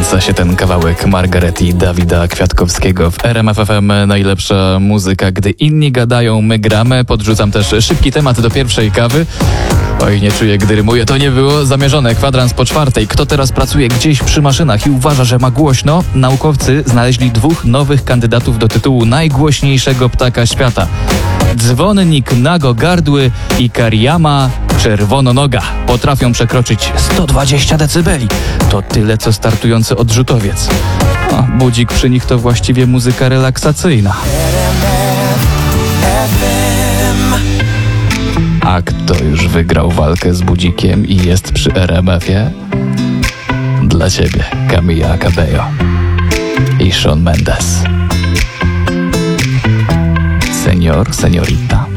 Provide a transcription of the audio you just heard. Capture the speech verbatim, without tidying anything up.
Wkręca się ten kawałek Margaret i Dawida Kwiatkowskiego w R M F F M. Najlepsza muzyka, gdy inni gadają, my gramy. Podrzucam też szybki temat do pierwszej kawy. Oj, nie czuję, gdy rymuję, to nie było zamierzone. Kwadrans po czwartej. Kto teraz pracuje gdzieś przy maszynach i uważa, że ma głośno? Naukowcy znaleźli dwóch nowych kandydatów do tytułu najgłośniejszego ptaka świata. Dzwonnik Nagogardły i Kariama Czerwononoga potrafią przekroczyć sto dwadzieścia decybeli. To tyle, co startujący odrzutowiec. O, budzik przy nich to właściwie muzyka relaksacyjna. A kto już wygrał walkę z budzikiem i jest przy R M F-ie? Dla ciebie Camila Cabello i Shawn Mendes. Senior, seniorita.